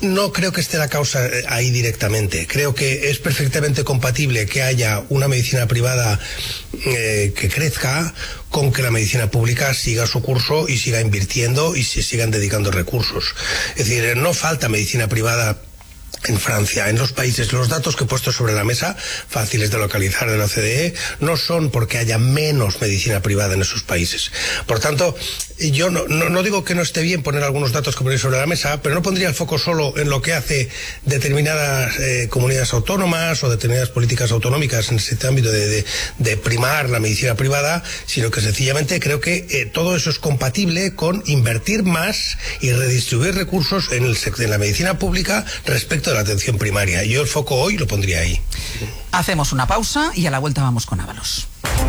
No creo que esté la causa ahí directamente. Creo que es perfectamente compatible que haya una medicina privada que crezca con que la medicina pública siga su curso y siga invirtiendo y se sigan dedicando recursos. Es decir, no falta medicina privada en Francia, en los países. Los datos que he puesto sobre la mesa, fáciles de localizar de la OCDE, no son porque haya menos medicina privada en esos países. Por tanto, yo no digo que no esté bien poner algunos datos que ponéis sobre la mesa, pero no pondría el foco solo en lo que hace determinadas comunidades autónomas o determinadas políticas autonómicas en ese ámbito de primar la medicina privada, sino que sencillamente creo que todo eso es compatible con invertir más y redistribuir recursos en la medicina pública respecto de la atención primaria. Yo el foco hoy lo pondría ahí. Hacemos una pausa y a la vuelta vamos con Ábalos.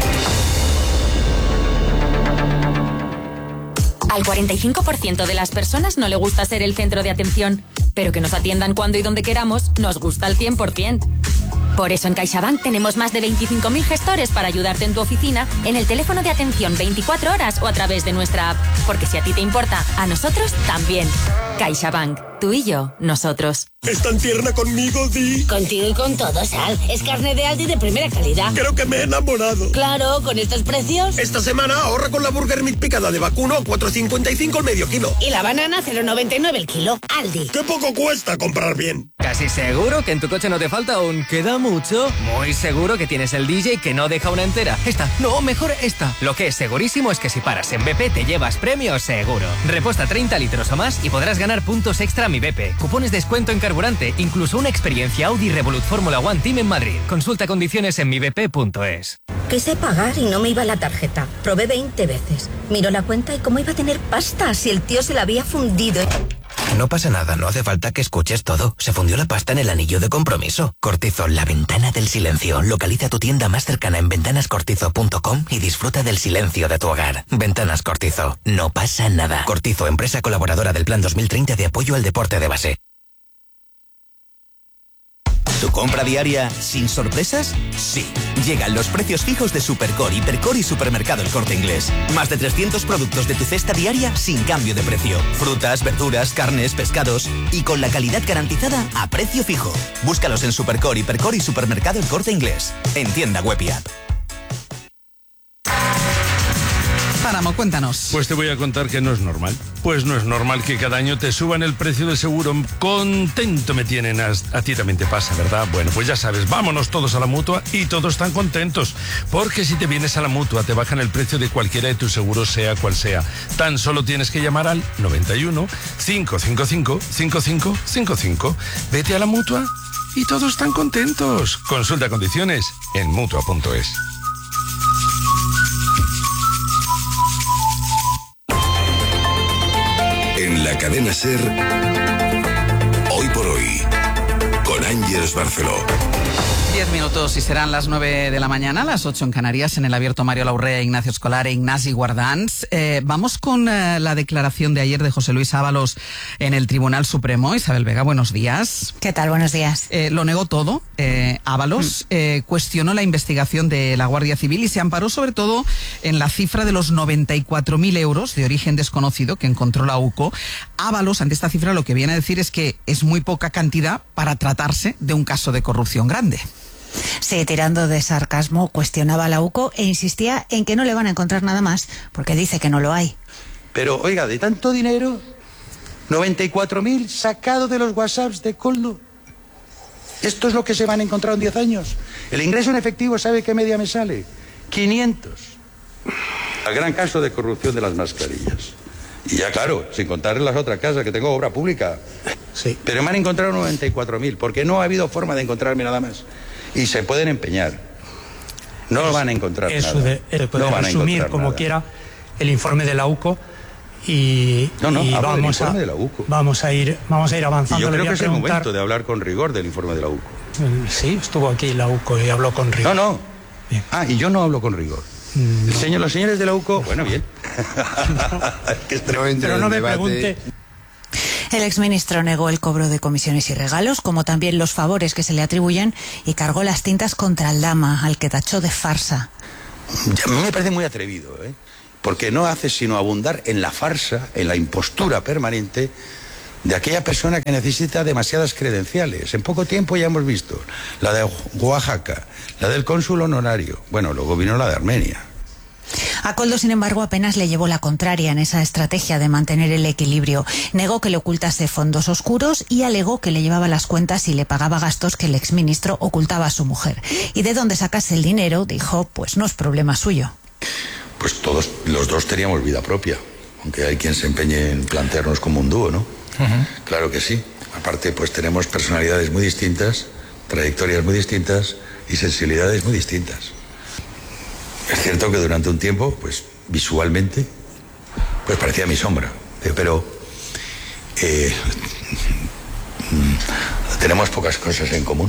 Al 45% de las personas no le gusta ser el centro de atención, pero que nos atiendan cuando y donde queramos nos gusta al 100%. Por eso en CaixaBank tenemos más de 25.000 gestores para ayudarte en tu oficina, en el teléfono de atención 24 horas o a través de nuestra app. Porque si a ti te importa, a nosotros también. CaixaBank. Tú y yo, nosotros. ¿Es tan tierna conmigo, Di? Contigo y con todo, Sal. Es carne de Aldi de primera calidad. Creo que me he enamorado. Claro, con estos precios. Esta semana ahorra con la Burger Meat picada de vacuno a 4,55 el medio kilo. Y la banana 0,99 el kilo. Aldi. ¡Qué poco cuesta comprar bien! ¿Casi seguro que en tu coche no te falta un queda mucho? Muy seguro que tienes el DJ que no deja una entera. Esta, no, mejor esta. Lo que es segurísimo es que si paras en BP te llevas premio seguro. Repuesta 30 litros o más y podrás ganar puntos extra Mi BP. Cupones de descuento en carburante, incluso una experiencia Audi Revolut Fórmula One Team en Madrid. Consulta condiciones en mibp.es. Quise pagar y no me iba la tarjeta. Probé 20 veces. Miro la cuenta y cómo iba a tener pasta si el tío se la había fundido. No pasa nada, no hace falta que escuches todo. Se fundió la pasta en el anillo de compromiso. Cortizo, la ventana del silencio. Localiza tu tienda más cercana en ventanascortizo.com y disfruta del silencio de tu hogar. Ventanas Cortizo. No pasa nada. Cortizo, empresa colaboradora del Plan 2030 de apoyo al deporte de base. ¿Tu compra diaria sin sorpresas? Sí. Llegan los precios fijos de Supercore, Hipercore y Supermercado El Corte Inglés. Más de 300 productos de tu cesta diaria sin cambio de precio. Frutas, verduras, carnes, pescados y con la calidad garantizada a precio fijo. Búscalos en Supercore, Hipercore y Supermercado El Corte Inglés. En tienda web y app. Páramo, cuéntanos. Pues te voy a contar que no es normal. Pues no es normal que cada año te suban el precio del seguro. Contento me tienen, a ti también te pasa, ¿verdad? Bueno, pues ya sabes, vámonos todos a la Mutua y todos están contentos. Porque si te vienes a la Mutua te bajan el precio de cualquiera de tus seguros, sea cual sea. Tan solo tienes que llamar al 91 555 5555. Vete a la Mutua y todos están contentos. Consulta condiciones en Mutua.es. En la cadena SER, Hoy por Hoy, con Ángeles Barceló. 10 minutos y serán las 9 de la mañana, las 8 en Canarias, en el abierto Mario Laurrea, Ignacio Escolar e Ignasi Guardans. Vamos con la declaración de ayer de José Luis Ábalos en el Tribunal Supremo. Isabel Vega, buenos días. ¿Qué tal? Buenos días. Lo negó todo, Ábalos, cuestionó la investigación de la Guardia Civil y se amparó sobre todo en la cifra de los 94.000 euros de origen desconocido que encontró la UCO. Ábalos, ante esta cifra, lo que viene a decir es que es muy poca cantidad para tratarse de un caso de corrupción grande. Sí, tirando de sarcasmo, cuestionaba a la UCO e insistía en que no le van a encontrar nada más, porque dice que no lo hay. Pero, oiga, de tanto dinero, 94.000 sacados de los WhatsApps de Koldo. ¿Esto es lo que se van a encontrar en 10 años? El ingreso en efectivo, ¿sabe qué media me sale? 500. El gran caso de corrupción de las mascarillas. Y ya claro, sin contar las otras casas que tengo obra pública. Sí. Pero me han encontrado 94.000, porque no ha habido forma de encontrarme nada más. Y se pueden empeñar. No van a encontrar eso nada. Puede resumir como nada. Quiera el informe de la UCO y vamos a ir avanzando. Y yo creo que es el momento de hablar con rigor del informe de la UCO. Sí, estuvo aquí la UCO y habló con rigor. No. Bien. Y yo no hablo con rigor. No. Los señores de la UCO, bueno, bien. Pero no me pregunte. El exministro negó el cobro de comisiones y regalos, como también los favores que se le atribuyen, y cargó las tintas contra Aldama, al que tachó de farsa. A mí me parece muy atrevido, porque no hace sino abundar en la farsa, en la impostura permanente de aquella persona que necesita demasiadas credenciales. En poco tiempo ya hemos visto la de Oaxaca, la del cónsul honorario. Bueno, luego vino la de Armenia. A Koldo, sin embargo, apenas le llevó la contraria en esa estrategia de mantener el equilibrio. Negó que le ocultase fondos oscuros y alegó que le llevaba las cuentas y le pagaba gastos que el exministro ocultaba a su mujer. Y de dónde sacase el dinero, dijo, pues no es problema suyo. Pues todos los dos teníamos vida propia, aunque hay quien se empeñe en plantearnos como un dúo, ¿no? Claro que sí. Aparte, pues tenemos personalidades muy distintas, trayectorias muy distintas y sensibilidades muy distintas. Es cierto que durante un tiempo, pues visualmente, pues parecía mi sombra, pero tenemos pocas cosas en común.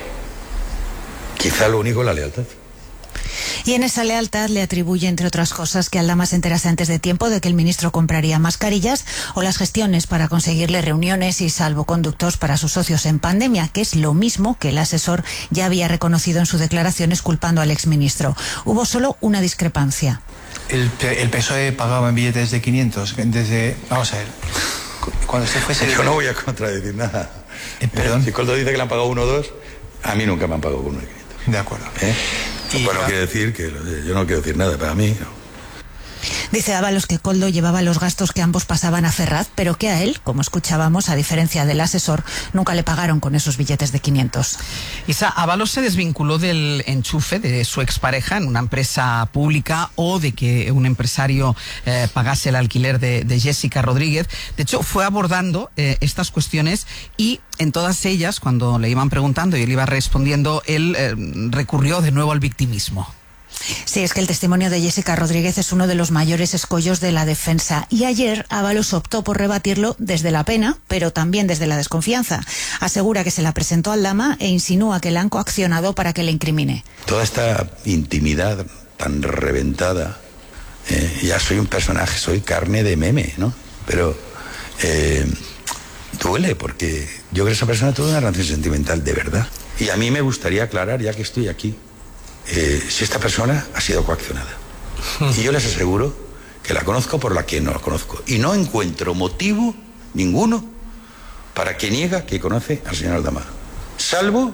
Quizá lo único, la lealtad. Y en esa lealtad le atribuye, entre otras cosas, que Aldama se enterase antes de tiempo de que el ministro compraría mascarillas o las gestiones para conseguirle reuniones y salvoconductos para sus socios en pandemia, que es lo mismo que el asesor ya había reconocido en sus declaraciones culpando al exministro. Hubo solo una discrepancia. El PSOE pagaba en billetes de 500 desde... Vamos a ver. Cuando se fuese... Yo no voy a contradecir nada. ¿Perdón? Si Koldo dice que le han pagado 1 o 2, a mí nunca me han pagado 1 de 500. De acuerdo. Bueno, quiere decir que yo no quiero decir nada, para mí no. Dice Ábalos que Koldo llevaba los gastos que ambos pasaban a Ferraz, pero que a él, como escuchábamos, a diferencia del asesor, nunca le pagaron con esos billetes de 500. Isa, Ábalos se desvinculó del enchufe de su expareja en una empresa pública o de que un empresario pagase el alquiler de Jessica Rodríguez. De hecho, fue abordando estas cuestiones y en todas ellas, cuando le iban preguntando y él iba respondiendo, él recurrió de nuevo al victimismo. Sí, es que el testimonio de Jessica Rodríguez es uno de los mayores escollos de la defensa. Y ayer Ábalos optó por rebatirlo desde la pena, pero también desde la desconfianza. Asegura que se la presentó a Aldama e insinúa que la han coaccionado para que le incrimine. Toda esta intimidad tan reventada, ya soy un personaje, soy carne de meme, ¿no? Pero duele porque yo creo que esa persona tuvo una relación sentimental de verdad. Y a mí me gustaría aclarar, ya que estoy aquí, si esta persona ha sido coaccionada. Y yo les aseguro que la conozco por la que no la conozco. Y no encuentro motivo ninguno para que niega que conoce al señor Aldama. Salvo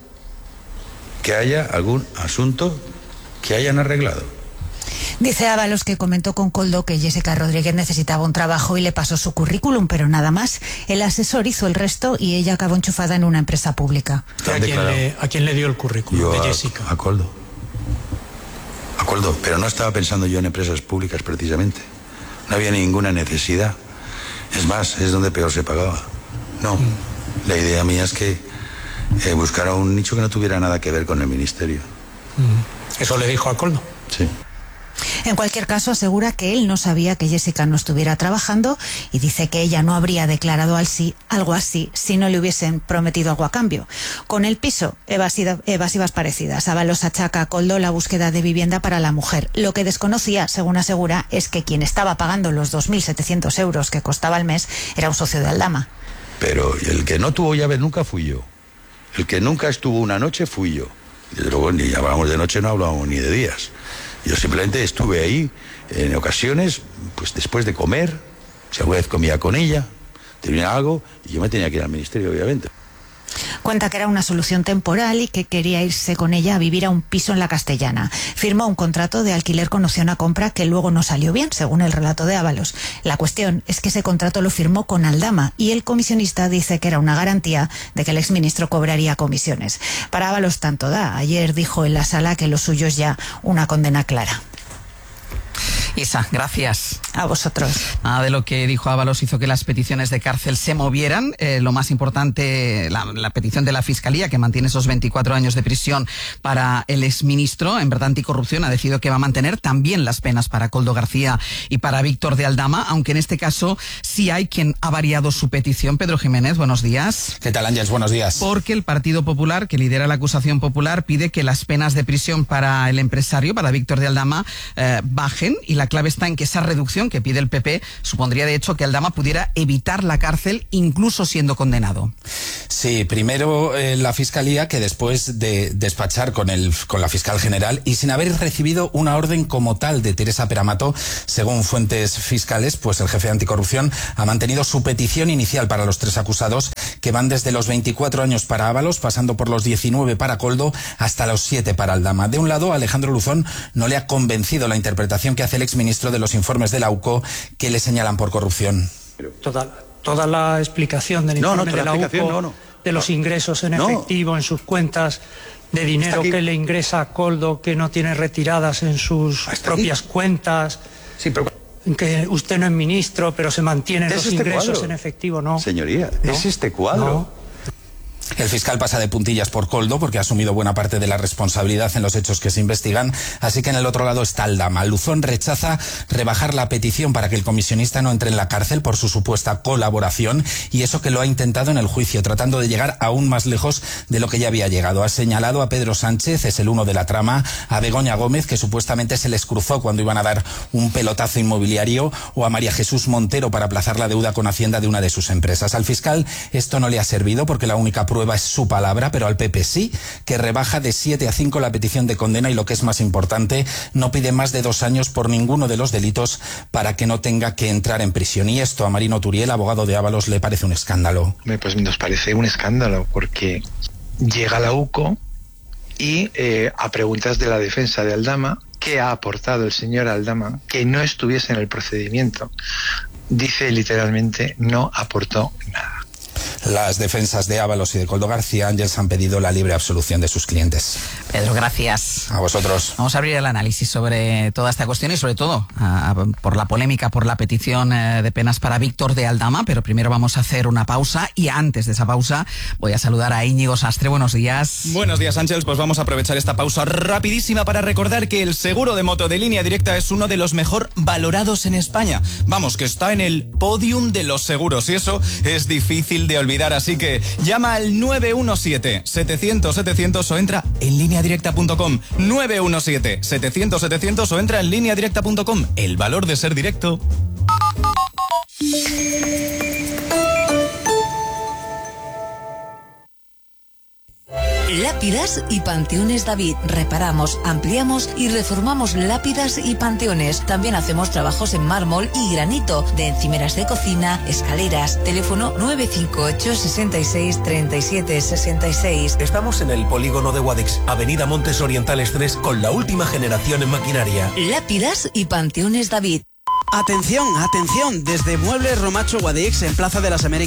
que haya algún asunto que hayan arreglado. Dice Ábalos que comentó con Koldo que Jessica Rodríguez necesitaba un trabajo y le pasó su currículum, pero nada más. El asesor hizo el resto y ella acabó enchufada en una empresa pública. ¿A quién le dio el currículum de Jessica? A Koldo. A Koldo, pero no estaba pensando yo en empresas públicas precisamente. No había ninguna necesidad. Es más, es donde peor se pagaba. No, la idea mía es que buscara un nicho que no tuviera nada que ver con el ministerio. ¿Eso le dijo a Koldo? Sí. En cualquier caso, asegura que él no sabía que Jessica no estuviera trabajando y dice que ella no habría declarado algo así si no le hubiesen prometido algo a cambio. Con el piso, evasivas parecidas. Ábalos achaca a Koldo la búsqueda de vivienda para la mujer. Lo que desconocía, según asegura, es que quien estaba pagando los 2.700 euros que costaba al mes era un socio de Aldama. Pero el que no tuvo llave nunca fui yo. El que nunca estuvo una noche fui yo. Y luego ni hablábamos de noche, no hablábamos ni de días. Yo simplemente estuve ahí en ocasiones, pues después de comer, si alguna vez comía con ella, tenía algo, y yo me tenía que ir al ministerio, obviamente. Cuenta que era una solución temporal y que quería irse con ella a vivir a un piso en la Castellana. Firmó un contrato de alquiler con opción a compra que luego no salió bien, según el relato de Ábalos. La cuestión es que ese contrato lo firmó con Aldama y el comisionista dice que era una garantía de que el exministro cobraría comisiones. Para Ábalos tanto da. Ayer dijo en la sala que lo suyo es ya una condena clara. Isa, gracias. A vosotros. Nada de lo que dijo Ábalos hizo que las peticiones de cárcel se movieran. Lo más importante, la petición de la Fiscalía, que mantiene esos 24 años de prisión para el exministro, en verdad anticorrupción, ha decidido que va a mantener también las penas para Koldo García y para Víctor de Aldama, aunque en este caso sí hay quien ha variado su petición. Pedro Jiménez, buenos días. ¿Qué tal, Ángeles? Buenos días. Porque el Partido Popular, que lidera la acusación popular, pide que las penas de prisión para el empresario, para Víctor de Aldama, bajen, y la clave está en que esa reducción que pide el PP supondría de hecho que Aldama pudiera evitar la cárcel incluso siendo condenado. Sí, primero la Fiscalía, que después de despachar con la fiscal general y sin haber recibido una orden como tal de Teresa Peramato, según fuentes fiscales, pues el jefe de anticorrupción ha mantenido su petición inicial para los 3 acusados, que van desde los 24 años para Ábalos, pasando por los 19 para Koldo, hasta los 7 para Aldama. De un lado, a Alejandro Luzón no le ha convencido la interpretación que hace el exministro de los informes de la UCO que le señalan por corrupción. Toda la explicación del informe de la UCO, de los ingresos en efectivo en sus cuentas, de dinero que le ingresa a Koldo que no tiene retiradas en sus propias cuentas, que usted no es ministro, pero se mantienen los ingresos en efectivo, ¿no? Señoría, es este cuadro. No. El fiscal pasa de puntillas por Koldo porque ha asumido buena parte de la responsabilidad en los hechos que se investigan, así que en el otro lado está Aldama. Luzón rechaza rebajar la petición para que el comisionista no entre en la cárcel por su supuesta colaboración, y eso que lo ha intentado en el juicio, tratando de llegar aún más lejos de lo que ya había llegado. Ha señalado a Pedro Sánchez, es el uno de la trama, a Begoña Gómez, que supuestamente se les cruzó cuando iban a dar un pelotazo inmobiliario, o a María Jesús Montero para aplazar la deuda con Hacienda de una de sus empresas. Al fiscal esto no le ha servido porque la única prueba es su palabra, pero al PP sí, que rebaja de 7 a 5 la petición de condena y, lo que es más importante, no pide más de 2 años por ninguno de los delitos para que no tenga que entrar en prisión. Y esto a Marino Turiel, abogado de Ábalos, le parece un escándalo. Pues nos parece un escándalo porque llega la UCO y a preguntas de la defensa de Aldama, ¿qué ha aportado el señor Aldama que no estuviese en el procedimiento? Dice literalmente, no aportó nada. Las defensas de Ábalos y de Koldo García Ángels han pedido la libre absolución de sus clientes. Pedro, gracias. A vosotros. Vamos a abrir el análisis sobre toda esta cuestión y sobre todo por la polémica, por la petición de penas para Víctor de Aldama, pero primero vamos a hacer una pausa y antes de esa pausa voy a saludar a Íñigo Sastre. Buenos días. Buenos días, Ángels. Pues vamos a aprovechar esta pausa rapidísima para recordar que el seguro de moto de Línea Directa es uno de los mejor valorados en España. Vamos, que está en el podium de los seguros y eso es difícil de olvidar, así que llama al 917-700-700 o entra en lineadirecta.com. 917-700-700 o entra en lineadirecta.com. El valor de ser directo. Lápidas y Panteones David. Reparamos, ampliamos y reformamos lápidas y panteones. También hacemos trabajos en mármol y granito, de encimeras de cocina, escaleras. Teléfono 958 66 37 66. Estamos en el polígono de Guadix, Avenida Montes Orientales 3, con la última generación en maquinaria. Lápidas y Panteones David. Atención, atención, desde Muebles Romacho Guadix, en Plaza de las Américas